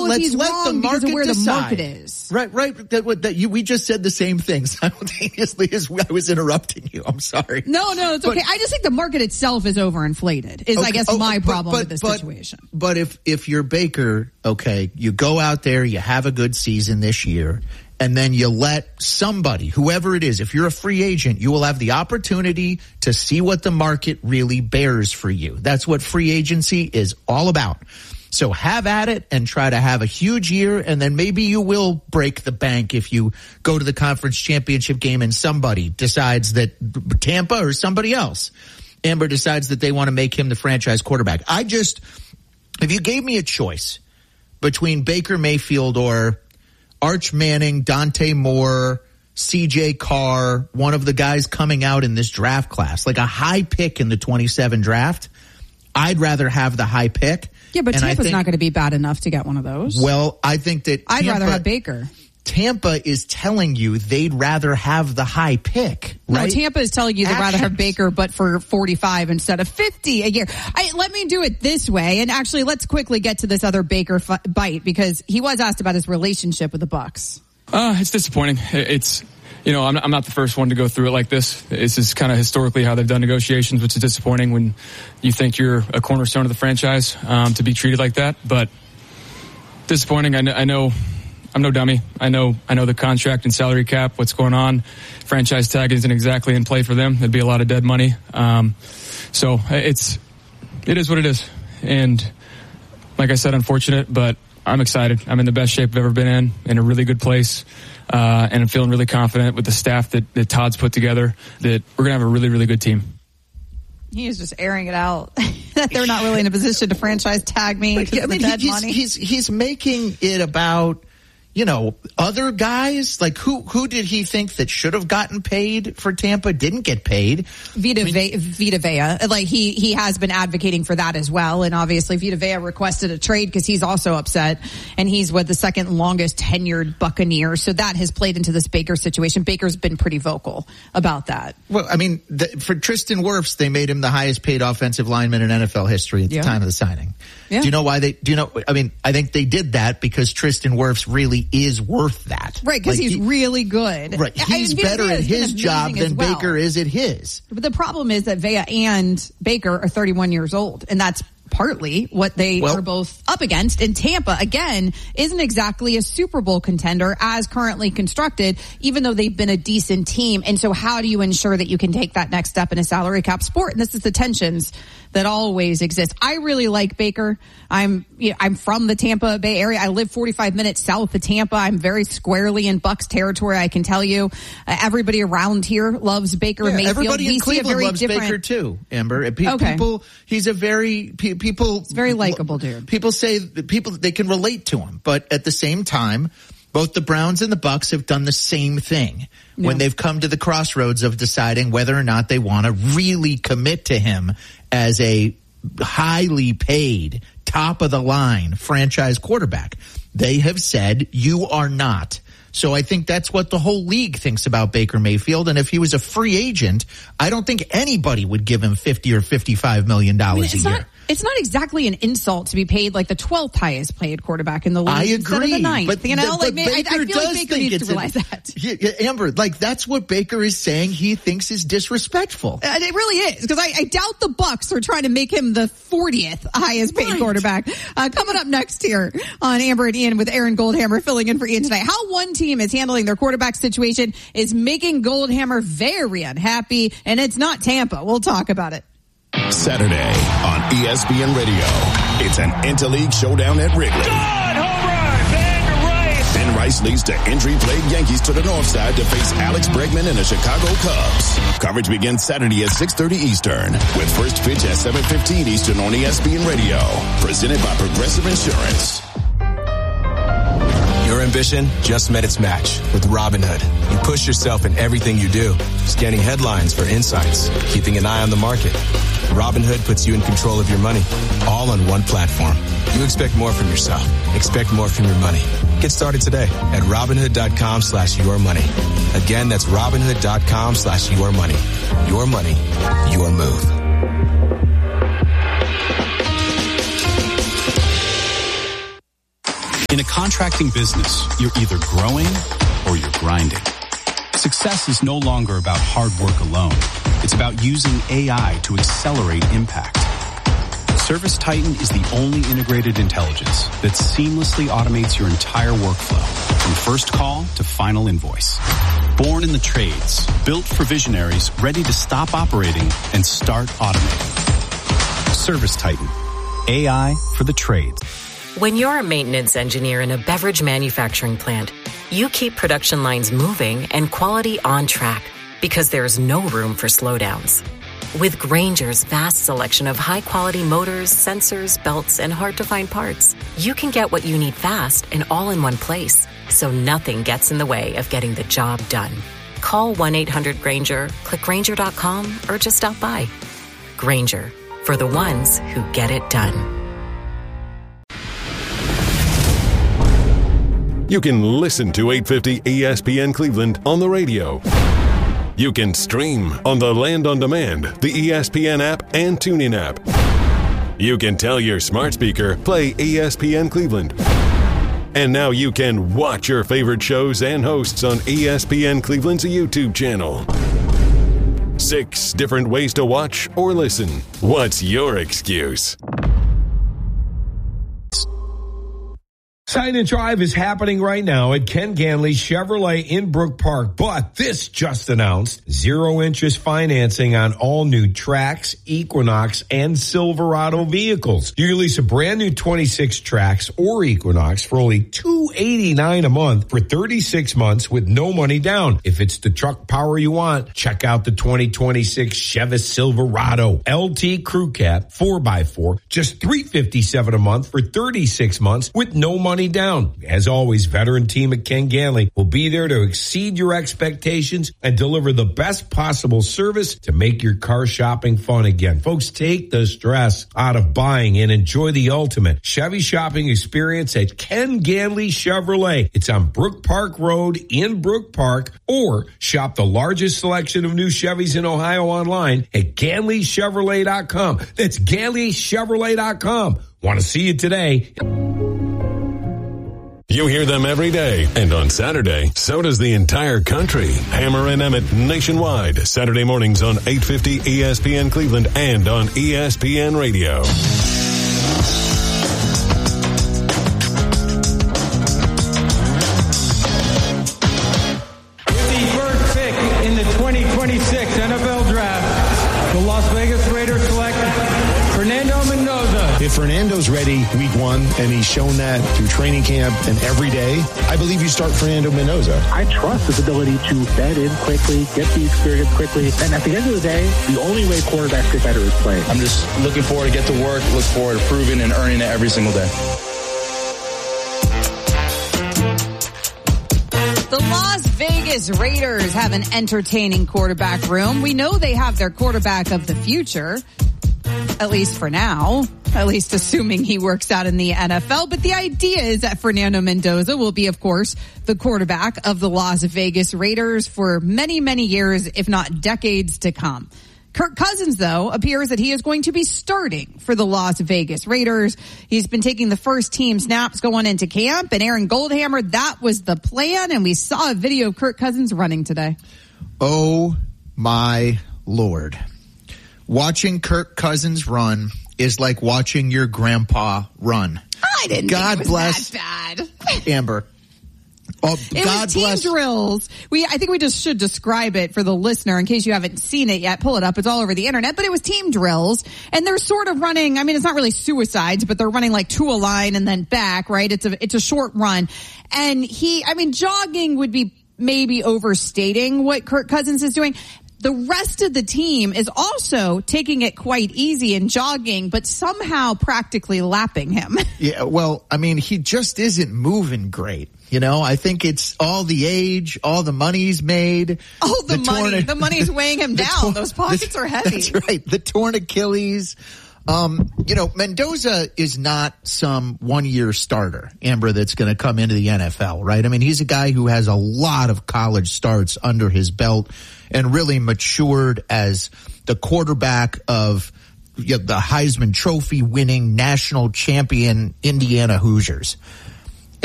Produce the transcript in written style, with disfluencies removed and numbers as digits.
if he's wrong because of where the market is. Right. We just said the same thing simultaneously as I was interrupting you. I'm sorry. No, it's okay. I just think the market itself is overinflated, I guess my problem with this situation. But if you're Baker, okay, you go out there, you have a good season this year, and then you let somebody, whoever it is, if you're a free agent, you will have the opportunity to see what the market really bears for you. That's what free agency is all about. So have at it and try to have a huge year, and then maybe you will break the bank if you go to the conference championship game and somebody decides that Tampa or somebody else, Amber, decides that they want to make him the franchise quarterback. If you gave me a choice between Baker Mayfield or Arch Manning, Dante Moore, CJ Carr, one of the guys coming out in this draft class, like a high pick in the 27 draft, I'd rather have the high pick. Yeah, but Tampa's not going to be bad enough to get one of those. Well, I think that I'd rather have Baker. Tampa is telling you they'd rather have the high pick, right? No, Tampa is telling you they'd rather have Baker, but for 45 instead of 50 a year. Let me do it this way. And actually, let's quickly get to this other Baker bite, because he was asked about his relationship with the Bucs. It's disappointing. It's, I'm not the first one to go through it like this. This is kind of historically how they've done negotiations, which is disappointing when you think you're a cornerstone of the franchise, to be treated like that. But disappointing. I know I'm no dummy. I know the contract and salary cap, what's going on. Franchise tag isn't exactly in play for them. There'd be a lot of dead money. So it is what it is. And like I said, unfortunate, but I'm excited. I'm in the best shape I've ever been in a really good place. And I'm feeling really confident with the staff that Todd's put together that we're going to have a really, really good team. He is just airing it out that they're not really in a position to franchise tag me. Money. He's making it about, other guys. Like who did he think that should have gotten paid for Tampa didn't get paid? Vita Vea. Like he has been advocating for that as well. And obviously Vita Vea requested a trade because he's also upset, and he's the second longest tenured Buccaneer. So that has played into this Baker situation. Baker's been pretty vocal about that. Well, I mean, for Tristan Wirfs, they made him the highest paid offensive lineman in NFL history at the time of the signing. Yeah. Do you know why I think they did that because Tristan Wirfs really is worth that. Right, because he's really good. Right, he's better at his job than Baker is at his. But the problem is that Vea and Baker are 31 years old, and that's partly what they are both up against. And Tampa, again, isn't exactly a Super Bowl contender as currently constructed, even though they've been a decent team. And so how do you ensure that you can take that next step in a salary cap sport? And this is the tensions that always exist. I really like Baker. I'm from the Tampa Bay area. I live 45 minutes south of Tampa. I'm very squarely in Bucs territory, I can tell you. Everybody around here loves Baker Mayfield. Everybody in Cleveland loves Baker too, Amber. People, he's a very It's very likable dude. People say they can relate to him, but at the same time, both the Browns and the Bucs have done the same thing when they've come to the crossroads of deciding whether or not they want to really commit to him as a highly paid, top of the line franchise quarterback. They have said, you are not. So I think that's what the whole league thinks about Baker Mayfield. And if he was a free agent, I don't think anybody would give him $50 or $55 million a year. It's not exactly an insult to be paid like the 12th highest paid quarterback in the league. I agree. Instead of the 9th. But, I feel like Baker needs to realize that. Yeah, Amber, that's what Baker is saying he thinks is disrespectful. It really is, because I doubt the Bucs are trying to make him the 40th highest paid quarterback. Coming up next here on Amber and Ian with Aaron Goldhammer filling in for Ian tonight. How one team is handling their quarterback situation is making Goldhammer very unhappy, and it's not Tampa. We'll talk about it. Saturday on ESPN Radio, it's an interleague showdown at Wrigley. Home run, Ben Rice. Ben Rice leads the injury-plagued Yankees to the north side to face Alex Bregman and the Chicago Cubs. Coverage begins Saturday at 6:30 Eastern, with first pitch at 7:15 Eastern on ESPN Radio. Presented by Progressive Insurance. Your ambition just met its match with Robinhood. You push yourself in everything you do, scanning headlines for insights, keeping an eye on the market. Robinhood puts you in control of your money, all on one platform. You expect more from yourself. Expect more from your money. Get started today at Robinhood.com/yourmoney. Again, that's Robinhood.com/yourmoney. Your money, your move. In a contracting business, you're either growing or you're grinding. Success is no longer about hard work alone. It's about using AI to accelerate impact. ServiceTitan is the only integrated intelligence that seamlessly automates your entire workflow, from first call to final invoice. Born in the trades, built for visionaries ready to stop operating and start automating. ServiceTitan, AI for the trades. When you're a maintenance engineer in a beverage manufacturing plant, you keep production lines moving and quality on track because there's no room for slowdowns. With Grainger's vast selection of high-quality motors, sensors, belts, and hard-to-find parts, you can get what you need fast and all in one place, so nothing gets in the way of getting the job done. Call 1-800-GRAINGER, click Grainger.com, or just stop by. Grainger, for the ones who get it done. You can listen to 850 ESPN Cleveland on the radio. You can stream on the Land on Demand, the ESPN app, and TuneIn app. You can tell your smart speaker, play ESPN Cleveland. And now you can watch your favorite shows and hosts on ESPN Cleveland's YouTube channel. 6 different ways to watch or listen. What's your excuse? Sign and Drive is happening right now at Ken Ganley Chevrolet in Brook Park. But this just announced 0-interest financing on all new Trax, Equinox, and Silverado vehicles. You can lease a brand new 26 Trax or Equinox for only $289 a month for 36 months with no money down. If it's the truck power you want, check out the 2026 Chevy Silverado LT Crew Cab 4x4, just $357 a month for 36 months with no money down. As always, veteran team at Ken Ganley will be there to exceed your expectations and deliver the best possible service to make your car shopping fun again. Folks, take the stress out of buying and enjoy the ultimate Chevy shopping experience at Ken Ganley Chevrolet. It's on Brook Park Road in Brook Park, or shop the largest selection of new Chevys in Ohio online at GanleyChevrolet.com. That's GanleyChevrolet.com. Want to see you today? You hear them every day, and on Saturday, so does the entire country. Hammer and Emmett nationwide, Saturday mornings on 850 ESPN Cleveland and on ESPN Radio. With the first pick in the 2026 NFL Draft, the Las Vegas Raiders select Fernando Mendoza. If Fernando's ready week 1, and he's shown that through training camp and every day, I believe you start Fernando Mendoza. I trust his ability to bed in quickly, get the experience quickly, and at the end of the day, the only way quarterbacks get better is playing. I'm just looking forward to get to work, look forward to proving and earning it every single day. The Las Vegas Raiders have an entertaining quarterback room. We know they have their quarterback of the future, at least for now, at least assuming he works out in the NFL. But the idea is that Fernando Mendoza will be, of course, the quarterback of the Las Vegas Raiders for many, many years, if not decades to come. Kirk Cousins, though, appears that he is going to be starting for the Las Vegas Raiders. He's been taking the first team snaps going into camp, and Aaron Goldhammer, that was the plan, and we saw a video of Kirk Cousins running today. Oh, my Lord. Watching Kirk Cousins run is like watching your grandpa run. I didn't think it was that bad. Amber. Oh, it was team drills. I think we just should describe it for the listener in case you haven't seen it yet. Pull it up. It's all over the internet. But it was team drills. And they're sort of running, I mean, it's not really suicides, but they're running like to a line and then back, right? It's a short run. And jogging would be maybe overstating what Kirk Cousins is doing. The rest of the team is also taking it quite easy and jogging, but somehow practically lapping him. Yeah, well, I mean, he just isn't moving great. You know, I think it's all the age, all the money he's made. Oh, the money. The money's weighing him down. Those pockets are heavy. That's right. The torn Achilles. Mendoza is not some one-year starter, Amber, that's going to come into the NFL, right? I mean, he's a guy who has a lot of college starts under his belt and really matured as the quarterback of the Heisman Trophy winning national champion Indiana Hoosiers.